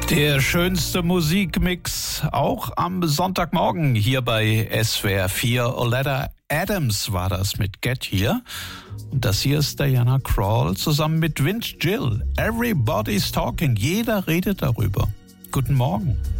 Der schönste Musikmix auch am Sonntagmorgen hier bei SWR 4. Oleta Adams war das mit Get Here. Und das hier ist Diana Krall zusammen mit Vince Gill. Everybody's talking. Jeder redet darüber. Guten Morgen.